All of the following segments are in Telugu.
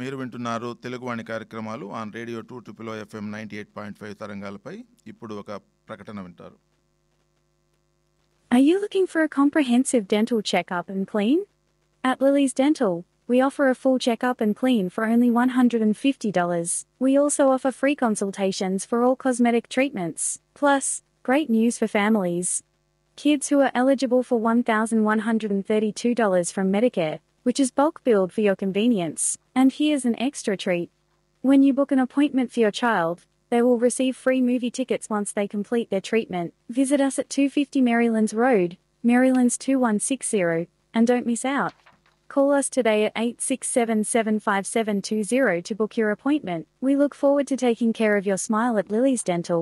మీరు వింటున్నారు తెలుగువాణి కార్యక్రమాలు ఆన్ రేడియో 2 FM 98.5 తరంగాలపై. ఇప్పుడు ఒక ప్రకటన వింటారు. Are you looking for a comprehensive dental checkup and clean? At Lily's Dental, we offer a full checkup and clean for only $150. We also offer free consultations for all cosmetic treatments. Plus, great news for families. Kids who are eligible for $1,132 from Medicare, which is bulk billed for your convenience. And here's an extra treat. When you book an appointment for your child, they will receive free movie tickets once they complete their treatment. Visit us at 250 Marylands Road, Marylands 2160, and don't miss out. Call us today at 867-75720 to book your appointment. We look forward to taking care of your smile at Lily's Dental.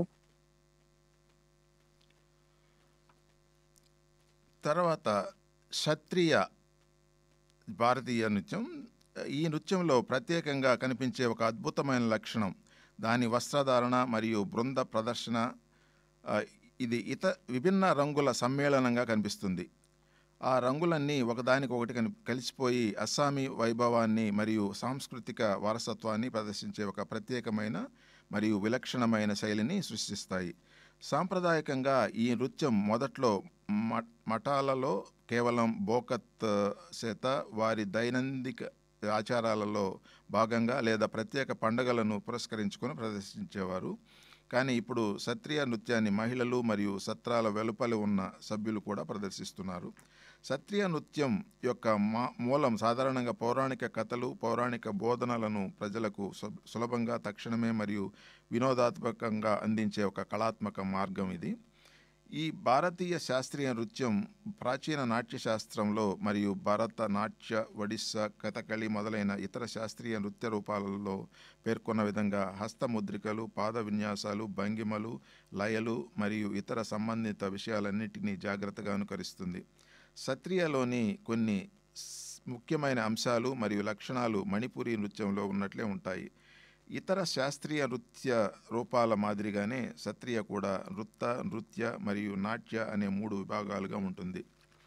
తర్వాత క్షత్రియ భారతీయ నృత్యం. ఈ నృత్యంలో ప్రత్యేకంగా కనిపించే ఒక అద్భుతమైన లక్షణం దాని వస్త్రధారణ మరియు బృంద ప్రదర్శన. ఇది విభిన్న రంగుల సమ్మేళనంగా కనిపిస్తుంది. ఆ రంగులన్నీ ఒకదానికొకటి కలిసిపోయి అస్సామీ వైభవాన్ని మరియు సాంస్కృతిక వారసత్వాన్ని ప్రదర్శించే ఒక ప్రత్యేకమైన మరియు విలక్షణమైన శైలిని సృష్టిస్తాయి. సాంప్రదాయకంగా ఈ నృత్యం మొదట్లో మఠాలలో కేవలం బోకత్ చేత వారి దైనందిక ఆచారాలలో భాగంగా లేదా ప్రత్యేక పండుగలను పురస్కరించుకొని ప్రదర్శించేవారు. కానీ ఇప్పుడు సత్రియ నృత్యాన్ని మహిళలు మరియు సత్రాల వెలుపలి ఉన్న సభ్యులు కూడా ప్రదర్శిస్తున్నారు. సత్రియ నృత్యం యొక్క మూలం సాధారణంగా పౌరాణిక కథలు, పౌరాణిక బోధనలను ప్రజలకు సులభంగా, తక్షణమే మరియు వినోదాత్మకంగా అందించే ఒక కళాత్మక మార్గం ఇది. ఈ భారతీయ శాస్త్రీయ నృత్యం ప్రాచీన నాట్యశాస్త్రంలో మరియు భరతనాట్య, ఒడిస్సా, కథకళి మొదలైన ఇతర శాస్త్రీయ నృత్య రూపాలలో పేర్కొన్న విధంగా హస్తముద్రికలు, పాద విన్యాసాలు, భంగిమలు, లయలు మరియు ఇతర సంబంధిత విషయాలన్నింటినీ జాగ్రత్తగా అనుకరిస్తుంది. సత్రియలోని కొన్ని ముఖ్యమైన అంశాలు మరియు లక్షణాలు మణిపురి నృత్యంలో ఉన్నట్లే ఉంటాయి. ఇతర శాస్త్రీయ నృత్య రూపాల మాదిరిగానే సత్రియ కూడా నృత్య మరియు నాట్య అనే 3 విభాగాలుగా ఉంటుంది.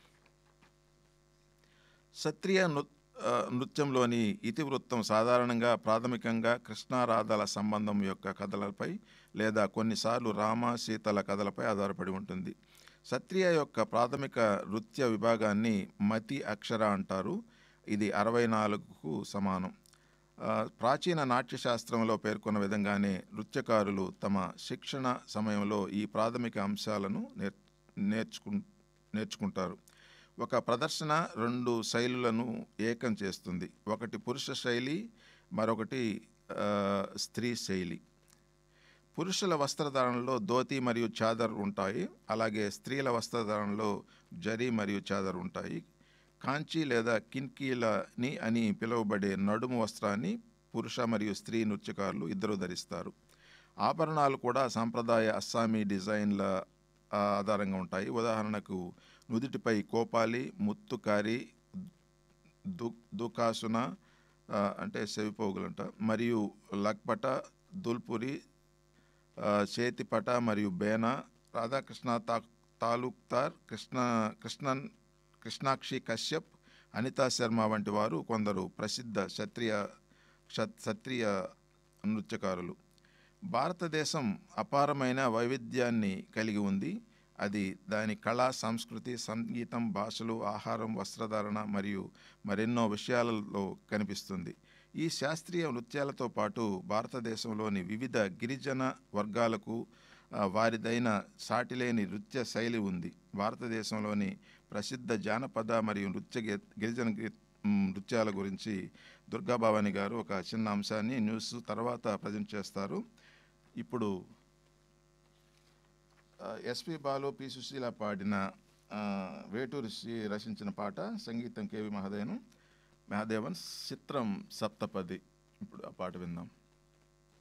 సత్రియ నృత్యంలోని ఇతివృత్తం సాధారణంగా ప్రాథమికంగా కృష్ణారాధల సంబంధం యొక్క కథలపై లేదా కొన్నిసార్లు రామ, సీతల కథలపై ఆధారపడి ఉంటుంది. సత్రియ యొక్క ప్రాథమిక నృత్య విభాగాన్ని మతి అక్షర అంటారు. ఇది 64కు సమానం. ప్రాచీన నాట్యశాస్త్రంలో పేర్కొన్న విధంగానే నృత్యకారులు తమ శిక్షణ సమయంలో ఈ ప్రాథమిక అంశాలను నేర్చుకుంటారు. ఒక ప్రదర్శన 2 శైలులను ఏకం చేస్తుంది. ఒకటి పురుష శైలి, మరొకటి స్త్రీ శైలి. పురుషుల వస్త్రధారణలో ధోతి మరియు చాదర్ ఉంటాయి. అలాగే స్త్రీల వస్త్రధారణలో జరీ మరియు చాదర్ ఉంటాయి. కాంచి లేదా కిన్కీలని అని పిలువబడే నడుము వస్త్రాన్ని పురుష మరియు స్త్రీ నృత్యకారులు ఇద్దరు ధరిస్తారు. ఆభరణాలు కూడా సాంప్రదాయ అస్సామీ డిజైన్ల ఆధారంగా ఉంటాయి. ఉదాహరణకు నుదిటిపై కోపాలి, ముత్తుకారి, దుకాసున అంటే సెవిపోగులంట, మరియు లక్పట, దుల్పురి, చేతిపట మరియు బేనా, రాధాకృష్ణ తాలూక్దార్, కృష్ణాక్షి కశ్యప్, అనితా శర్మ వంటి వారు కొందరు ప్రసిద్ధ సత్రియ నృత్యకారులు. భారతదేశం అపారమైన వైవిధ్యాన్ని కలిగి ఉంది. అది దాని కళ, సంస్కృతి, సంగీతం, భాషలు, ఆహారం, వస్త్రధారణ మరియు మరెన్నో విషయాలలో కనిపిస్తుంది. ఈ శాస్త్రీయ నృత్యాలతో పాటు భారతదేశంలోని వివిధ గిరిజన వర్గాలకు వారిదైన సాటిలేని నృత్య శైలి ఉంది. భారతదేశంలోని ప్రసిద్ధ జానపద మరియు గిరిజన నృత్యాల గురించి దుర్గాభవాని గారు ఒక చిన్న అంశాన్ని న్యూస్ తర్వాత ప్రజెంట్ చేస్తారు. ఇప్పుడు ఎస్పి బాలు, పి సుశీల పాడిన వేటూరి రచించిన పాట, సంగీతం కేవి మహాదేవన్, చిత్రం సప్తపది. ఇప్పుడు ఆ పాట విందాం.